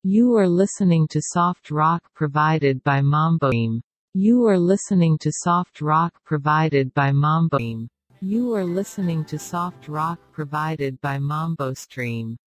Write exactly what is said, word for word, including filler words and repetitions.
You are listening to soft rock provided by Mambo Stream. You are listening to soft rock provided by Mambo Stream. You are listening to soft rock provided by Mambo Stream.